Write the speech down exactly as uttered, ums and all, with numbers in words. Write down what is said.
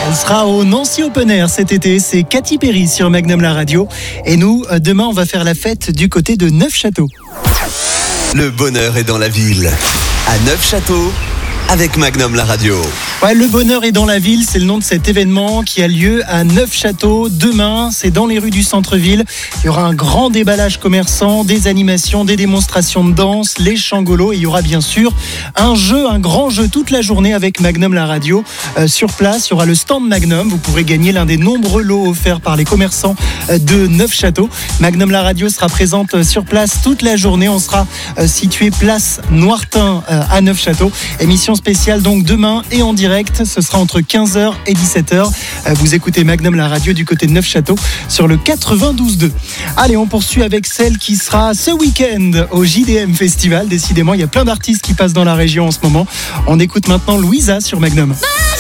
Elle sera au Nancy Open Air cet été. C'est Katy Perry sur Magnum la radio. Et nous, demain, on va faire la fête du côté de Neufchâteau. Le bonheur est dans la ville. À Neufchâteau, avec Magnum la radio. Ouais, le bonheur est dans la ville, c'est le nom de cet événement qui a lieu à Neufchâteau. Demain, c'est dans les rues du centre-ville. Il y aura un grand déballage commerçant, des animations, des démonstrations de danse, les changolos. Et il y aura bien sûr un jeu, un grand jeu toute la journée avec Magnum la radio. Euh, sur place, il y aura le stand Magnum. Vous pourrez gagner l'un des nombreux lots offerts par les commerçants de Neufchâteau. Magnum la radio sera présente sur place toute la journée. On sera euh, situé place Noirtin euh, à Neufchâteau. Émission spéciale donc demain et en direct. Ce sera entre quinze heures et dix-sept heures. Vous écoutez Magnum la radio du côté de Neufchâteau sur le quatre-vingt-douze deux. Allez, on poursuit avec celle qui sera ce week-end au J D M Festival. Décidément, il y a plein d'artistes qui passent dans la région en ce moment. On écoute maintenant Louisa sur Magnum.